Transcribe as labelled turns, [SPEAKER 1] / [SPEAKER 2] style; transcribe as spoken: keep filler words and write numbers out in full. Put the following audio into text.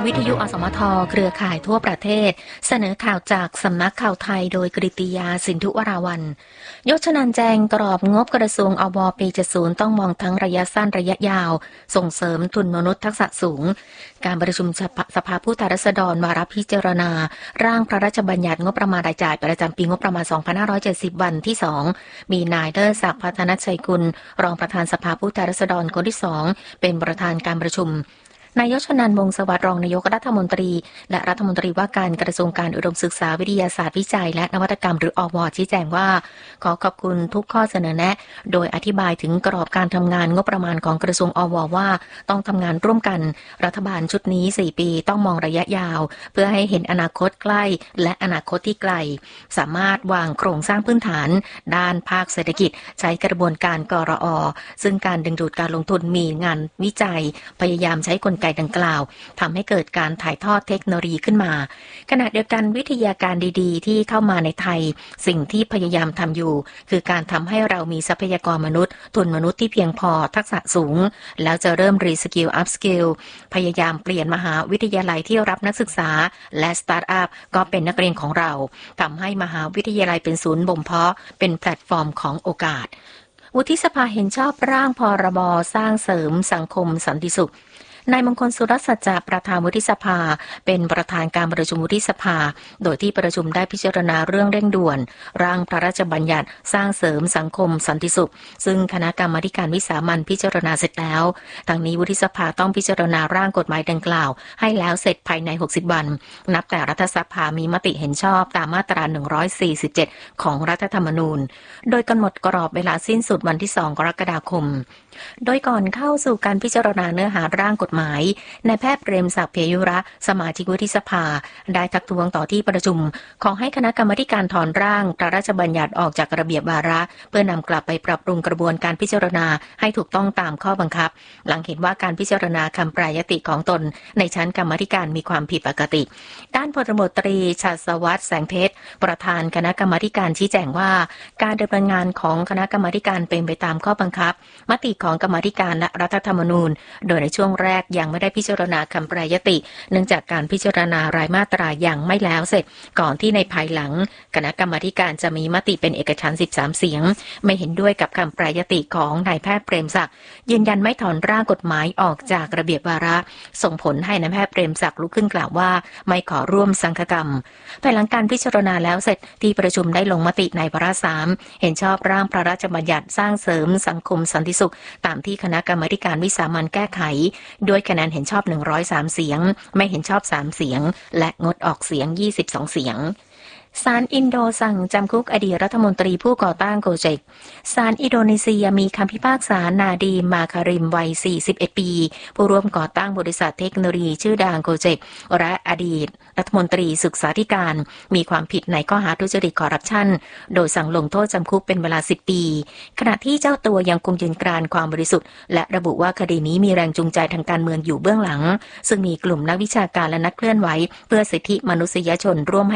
[SPEAKER 1] วิทยุอสมทเครือข่ายทั่วประเทศเสนอข่าวจากสำนักข่าวไทยโดยกฤติยาสินธุวราวัลย์ยศนันท์แจงกรอบงบกระทรวงอวปีเจ็ดสิบต้องมองทั้งระยะสั้นระยะยาวส่งเสริมทุนมนุษย์ทักษะสูงการประชุมสภาผู้แทนราษฎรวาระพิจารณาร่างพระราชบัญญัติงบประมาณรายจ่ายประจำปีงบประมาณสองพันห้าร้อยเจ็ดสิบวันที่สองมีนายเลิศศักดิ์พัฒนชัยกุลรองประธานสภาผู้แทนราษฎรคนที่สองเป็นประธานการประชุมนายยศนันท์ วงศ์สวัสดิ์รองนายกรัฐมนตรีและรัฐมนตรีว่าการกระทรวงการอุดมศึกษาวิทยาศาสตร์วิจัยและนวัตกรรมหรืออวชี้แจงว่าขอขอบคุณทุกข้อเสนอแนะโดยอธิบายถึงกรอบการทำงานงบประมาณของกระทรวงอวว่าต้องทำงานร่วมกันรัฐบาลชุดนี้สี่ปีต้องมองระยะยาวเพื่อให้เห็นอนาคตใกล้และอนาคตที่ไกลสามารถวางโครงสร้างพื้นฐานด้านภาคเศรษฐกิจใช้กระบวนการกรอซึ่งการดึงดูดการลงทุนมีงานวิจัยพยายามใช้กลไกดังกล่าวทำให้เกิดการถ่ายทอดเทคโนโลยีขึ้นมาขณะเดียวกันวิทยาการดีๆที่เข้ามาในไทยสิ่งที่พยายามทำอยู่คือการทำให้เรามีทรัพยากรมนุษย์ทุนมนุษย์ที่เพียงพอทักษะสูงแล้วจะเริ่มรีสกิลอัพสกิลพยายามเปลี่ยนมหาวิทยาลัยที่รับนักศึกษาและสตาร์ทอัพก็เป็นนักเรียนของเราทำให้มหาวิทยาลัยเป็นศูนย์บ่มเพาะเป็นแพลตฟอร์มของโอกาสวุฒิสภาเห็นชอบร่างพรบสร้างเสริมสังคมสันติสุขนายมงคลสุรสัจจะประธานวุฒิสภาเป็นประธานการประชุมวุฒิสภาโดยที่ประชุมได้พิจารณาเรื่องเร่งด่วนร่างพระราชบัญญัติสร้างเสริมสังคมสันติสุขซึ่งคณะกรรมาการวิสามัญพิจารณาเสร็จแล้วทางนี้วุฒิสภาต้องพิจารณาร่างกฎหมายดังกล่าวให้แล้วเสร็จภายในหกสิบวันนับแต่รัฐสภามีมติเห็นชอบตามมาตราหนึ่งร้อยสี่สิบเจ็ดของรัฐธรรมนูญโดยกำหนดกรอบเวลาสิ้นสุดวันที่สองกรกฎาคมโดยก่อนเข้าสู่การพิจารณาเนื้อหาร่างกฎหมายนายแพทย์เปรมศักดิ์ เพยุระสมาชิกวุฒิสภาได้ทักท้วงต่อที่ประชุมขอให้คณะกรรมาการถอนร่างพระราชบัญญัติออกจากระเบียบวาระเพื่อนำกลับไปปรับปรุงกระบวนการพิจารณาให้ถูกต้องตามข้อบังคับหลังเห็นว่าการพิจารณาคำแปรยติของตนในชั้นกรรมาการมีความผิดปกติด้านพลตำรวจตรีชาสวัสดิ์แสงเพชรประธานคณะกรรมาการชี้แจงว่าการดำเนินงานของคณะกรรมาการเป็นไปตามข้อบังคับมติของกรรมาการและรัฐธรรมนูญโดยในช่วงแรกยังไม่ได้พิจารณาคำแปรยติเนื่องจากการพิจารณารายมาตรายังไม่แล้วเสร็จก่อนที่ในภายหลังคณะกรรมาการจะมีมติเป็นเอกฉันท์สิบสามเสียงไม่เห็นด้วยกับคำแปรยติของนายแพทย์เปรมศักดิ์ยืนยันไม่ถอนร่างกฎหมายออกจากระเบียบวาระส่งผลให้นายแพทย์เปรมศักดิ์ลุกขึ้นกล่าวว่าไม่ขอร่วมสังฆกรรมภายหลังการพิจารณาแล้วเสร็จที่ประชุมได้ลงมติในวาระสามเห็นชอบร่างพระราชบัญญัติสร้างเสริมสังคมสันติสุขตามที่คณะกรรมาการวิสามัญแก้ไขด้วยคะแนนเห็นชอบหนึ่งร้อยสามเสียงไม่เห็นชอบสามเสียงและงดออกเสียงยี่สิบสองเสียงศาลอินโดสั่งจำคุกอดีตรัฐมนตรีผู้ก่อตั้งโกเจกศาลอินโดนีเซียมีคำพิพากษานาดีมมาคาริมวัยสี่สิบเอ็ดปีผู้ร่วมก่อตั้งบริษัทเทคโนโลยีชื่อดังโกเจกและอดีตรัฐมนตรีศึกษาธิการมีความผิดในข้อหาทุจริตคอร์รัปชันโดยสั่งลงโทษจำคุกเป็นเวลาสิบปีขณะที่เจ้าตัวยังคงยืนกรานความบริสุทธิ์และระบุว่าคดีนี้มีแรงจูงใจทางการเมืองอยู่เบื้องหลังซึ่งมีกลุ่มนักวิชาการและนักเคลื่อนไหวเพื่อสิทธิมนุษยชนร่วมให้